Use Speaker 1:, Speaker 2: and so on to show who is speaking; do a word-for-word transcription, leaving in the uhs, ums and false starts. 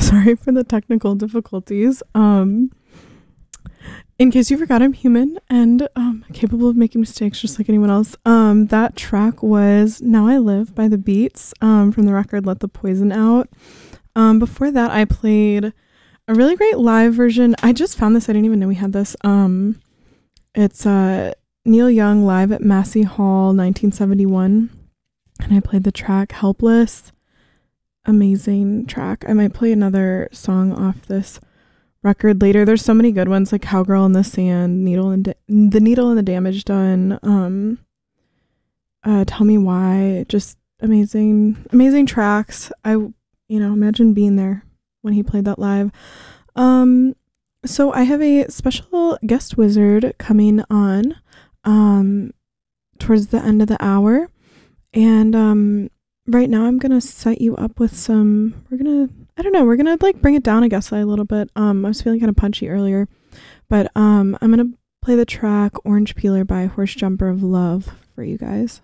Speaker 1: Sorry for the technical difficulties. Um, in case you forgot, I'm human and um, capable of making mistakes just like anyone else. Um, that track was Now I Live by The Beats um, from the record Let the Poison Out. Um, before that, I played a really great live version. I just found this. I didn't even know we had this. Um, it's uh, Neil Young live at Massey Hall, nineteen seventy-one. And I played the track Helpless. Amazing track. I might play another song off this record later. There's so many good ones like Cowgirl in the Sand, Needle and da- The Needle and the Damage Done, um, uh, Tell Me Why. Just amazing, amazing tracks. I, you know, imagine being there when he played that live. Um, so I have a special guest wizard coming on um, towards the end of the hour. And um, right now I'm going to set you up with some, we're going to, I don't know, we're going to like bring it down, I guess, a little bit. Um, I was feeling kind of punchy earlier, but um, I'm going to play the track Orange Peeler by Horse Jumper of Love for you guys.